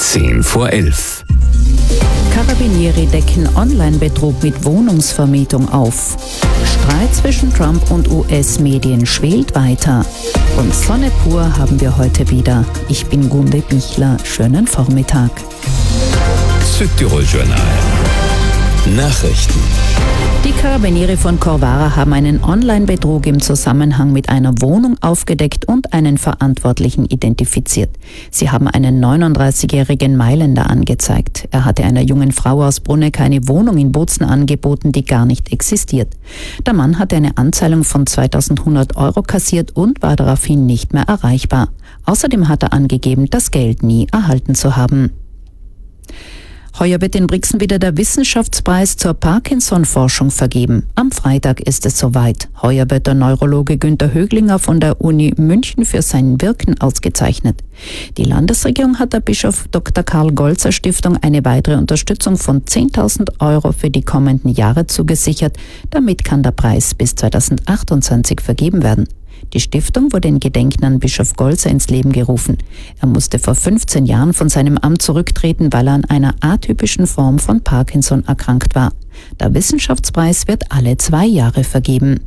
10:10. Carabinieri decken Online-Betrug mit Wohnungsvermietung auf. Streit zwischen Trump und US-Medien schwelt weiter. Und Sonne pur haben wir heute wieder. Ich bin Gunde Bichler. Schönen Vormittag. Südtirol-Journal. Nachrichten. Die Carabinieri von Corvara haben einen Online-Betrug im Zusammenhang mit einer Wohnung aufgedeckt und einen Verantwortlichen identifiziert. Sie haben einen 39-jährigen Mailänder angezeigt. Er hatte einer jungen Frau aus Brunegg eine Wohnung in Bozen angeboten, die gar nicht existiert. Der Mann hatte eine Anzahlung von 2.100 € kassiert und war daraufhin nicht mehr erreichbar. Außerdem hat er angegeben, das Geld nie erhalten zu haben. Heuer wird in Brixen wieder der Wissenschaftspreis zur Parkinson-Forschung vergeben. Am Freitag ist es soweit. Heuer wird der Neurologe Günter Höglinger von der Uni München für sein Wirken ausgezeichnet. Die Landesregierung hat der Bischof Dr. Karl Golzer Stiftung eine weitere Unterstützung von 10.000 € für die kommenden Jahre zugesichert. Damit kann der Preis bis 2028 vergeben werden. Die Stiftung wurde in Gedenken an Bischof Golzer ins Leben gerufen. Er musste vor 15 Jahren von seinem Amt zurücktreten, weil er an einer atypischen Form von Parkinson erkrankt war. Der Wissenschaftspreis wird alle 2 Jahre vergeben.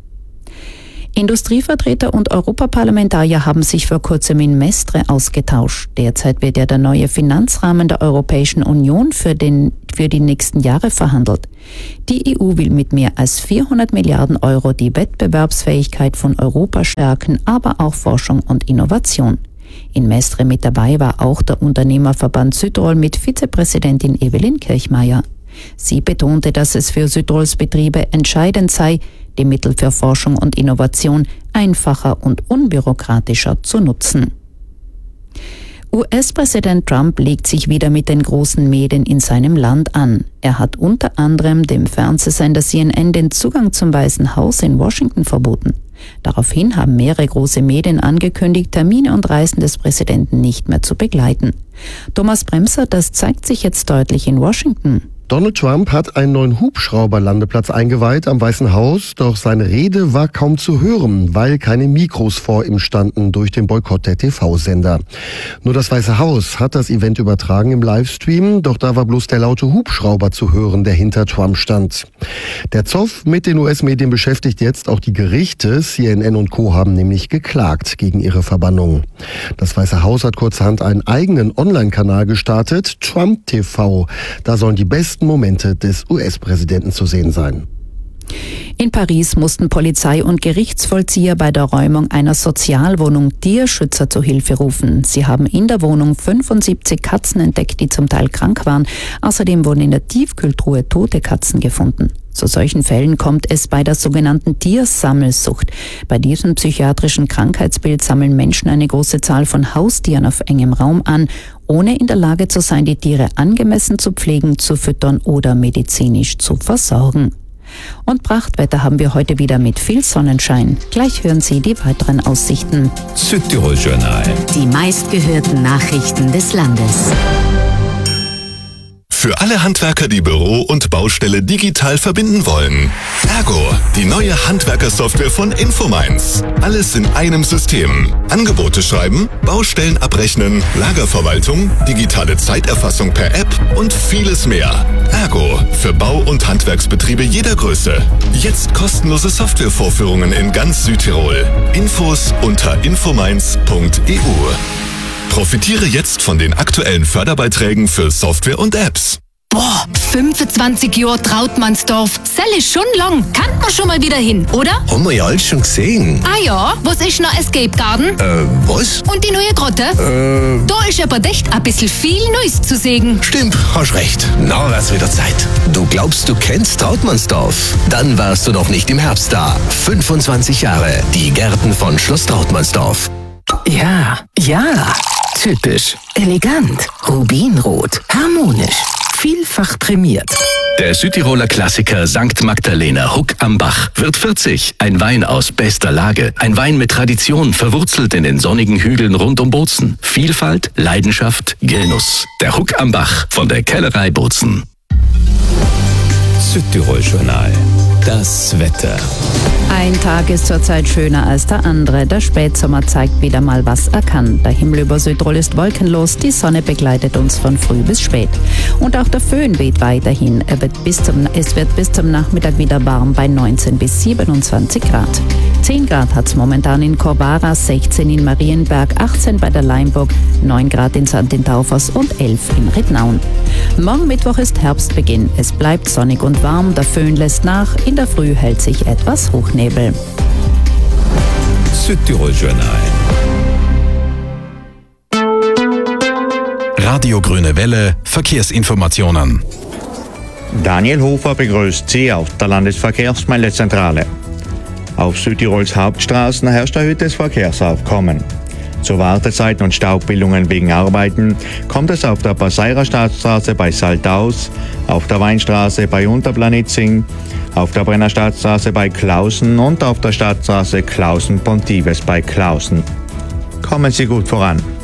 Industrievertreter und Europaparlamentarier haben sich vor kurzem in Mestre ausgetauscht. Derzeit wird ja der neue Finanzrahmen der Europäischen Union für die nächsten Jahre verhandelt. Die EU will mit mehr als 400 Milliarden € die Wettbewerbsfähigkeit von Europa stärken, aber auch Forschung und Innovation. In Mestre mit dabei war auch der Unternehmerverband Südtirol mit Vizepräsidentin Evelyn Kirchmeier. Sie betonte, dass es für Südtirols Betriebe entscheidend sei, die Mittel für Forschung und Innovation einfacher und unbürokratischer zu nutzen. US-Präsident Trump legt sich wieder mit den großen Medien in seinem Land an. Er hat unter anderem dem Fernsehsender CNN den Zugang zum Weißen Haus in Washington verboten. Daraufhin haben mehrere große Medien angekündigt, Termine und Reisen des Präsidenten nicht mehr zu begleiten. Thomas Bremser, das zeigt sich jetzt deutlich in Washington. Donald Trump hat einen neuen Hubschrauberlandeplatz eingeweiht am Weißen Haus, doch seine Rede war kaum zu hören, weil keine Mikros vor ihm standen durch den Boykott der TV-Sender. Nur das Weiße Haus hat das Event übertragen im Livestream, doch da war bloß der laute Hubschrauber zu hören, der hinter Trump stand. Der Zoff mit den US-Medien beschäftigt jetzt auch die Gerichte. CNN und Co. haben nämlich geklagt gegen ihre Verbannung. Das Weiße Haus hat kurzerhand einen eigenen Online-Kanal gestartet, Trump TV. Da sollen die besten Momente des US-Präsidenten zu sehen sein. In Paris mussten Polizei und Gerichtsvollzieher bei der Räumung einer Sozialwohnung Tierschützer zu Hilfe rufen. Sie haben in der Wohnung 75 Katzen entdeckt, die zum Teil krank waren. Außerdem wurden in der Tiefkühltruhe tote Katzen gefunden. Zu solchen Fällen kommt es bei der sogenannten Tiersammelsucht. Bei diesem psychiatrischen Krankheitsbild sammeln Menschen eine große Zahl von Haustieren auf engem Raum an, ohne in der Lage zu sein, die Tiere angemessen zu pflegen, zu füttern oder medizinisch zu versorgen. Und Prachtwetter haben wir heute wieder mit viel Sonnenschein. Gleich hören Sie die weiteren Aussichten. Südtirol-Journal. Die meistgehörten Nachrichten des Landes. Für alle Handwerker, die Büro und Baustelle digital verbinden wollen. Ergo, die neue Handwerkersoftware von Infomines. Alles in einem System. Angebote schreiben, Baustellen abrechnen, Lagerverwaltung, digitale Zeiterfassung per App und vieles mehr. Ergo, für Bau- und Handwerksbetriebe jeder Größe. Jetzt kostenlose Softwarevorführungen in ganz Südtirol. Infos unter infomines.eu. Profitiere jetzt von den aktuellen Förderbeiträgen für Software und Apps. Boah, 25 Jahre Trautmannsdorf. Sell ist schon lang. Kann man schon mal wieder hin, oder? Haben wir ja alles schon gesehen. Ah ja, was ist noch Escape Garden? Was? Und die neue Grotte? Da ist aber echt ein bisschen viel Neues zu sehen. Stimmt, hast recht. Na, wär's wieder Zeit. Du glaubst, du kennst Trautmannsdorf? Dann warst du noch nicht im Herbst da. 25 Jahre. Die Gärten von Schloss Trautmannsdorf. Ja. Typisch. Elegant. Rubinrot. Harmonisch. Vielfach prämiert. Der Südtiroler Klassiker St. Magdalena Huck am Bach wird 40. Ein Wein aus bester Lage. Ein Wein mit Tradition, verwurzelt in den sonnigen Hügeln rund um Bozen. Vielfalt, Leidenschaft, Genuss. Der Huck am Bach von der Kellerei Bozen. Südtirol-Journal. Das Wetter. Ein Tag ist zurzeit schöner als der andere. Der Spätsommer zeigt wieder mal, was er kann. Der Himmel über Südtirol ist wolkenlos, die Sonne begleitet uns von früh bis spät. Und auch der Föhn weht weiterhin. Es wird bis zum Nachmittag wieder warm bei 19 bis 27 Grad. 10 Grad hat es momentan in Corvara, 16 in Marienberg, 18 bei der Leimburg, 9 Grad in St. Taufers und 11 in Rittnauen. Morgen Mittwoch ist Herbstbeginn. Es bleibt sonnig und warm, der Föhn lässt nach, in der Früh hält sich etwas Hochnebel. Südtirol Journal. Radio Grüne Welle, Verkehrsinformationen. Daniel Hofer begrüßt Sie auf der Landesverkehrsmeldezentrale. Auf Südtirols Hauptstraßen herrscht erhöhtes Verkehrsaufkommen. Zu Wartezeiten und Staubbildungen wegen Arbeiten kommt es auf der Passeirer Stadtstraße bei Saltaus, auf der Weinstraße bei Unterplanitzing, auf der Brenner Stadtstraße bei Klausen und auf der Stadtstraße Klausen-Pontives bei Klausen. Kommen Sie gut voran.